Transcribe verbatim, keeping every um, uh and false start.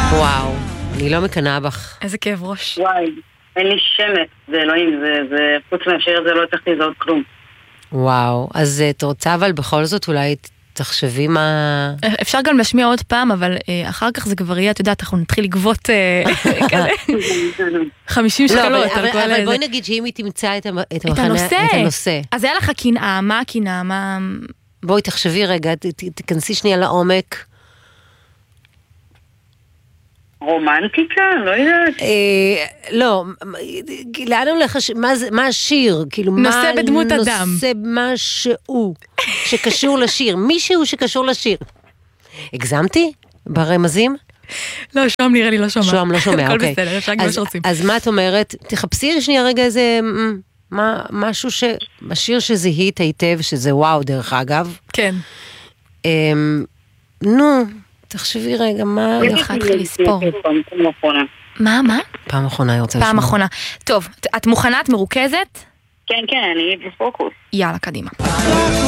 וואו, אני לא מקנאה בך. איזה כאב ראש. וואי, אין לי שמץ, זה אלוהים, זה, זה, חוץ מהשיר הזה לא הצלחתי לזהות כלום. וואו, אז את רוצה אבל בכל זאת אולי תחשבי מה... אפשר גם להשמיע עוד פעם, אבל אה, אחר כך זה כבר יהיה, את יודעת, אנחנו נתחיל לגבות אה, כזה חמישים שקלות. לא, אבל, על אבל, כל אבל איזה... בואי נגיד שאם היא תמצא את, המ... את, את המחנה, הנושא. את הנושא. אז היה לך קנאה, מה הקנאה, מה... בואי תחשבי רגע, ת, ת, תכנסי שנייה לעומק. רומנטיקה? לא יודעת. אה, לא, לאן הולך, מה, זה, מה השיר? כאילו, נושא מה בדמות אדם. נושא משהו שקשור לשיר, מישהו שקשור לשיר. הגזמתי? ברמזים? לא, שום נראה לי לא שומע. שום לא שומע, אוקיי. הכל בסדר, אפשר גם מה שרוצים. אז מה את אומרת? תחפשי שנייה רגע איזה, מה, משהו ש... השיר שזיהית היטב, שזה וואו דרך אגב. כן. נו, תחשבי רגע, מה... אני יכולה להתחיל לספור. מה, מה? פעם אחרונה אני רוצה לשמוע. פעם אחרונה. טוב, את מוכנה, את מרוכזת? כן, כן, אני בפוקוס. יאללה, קדימה.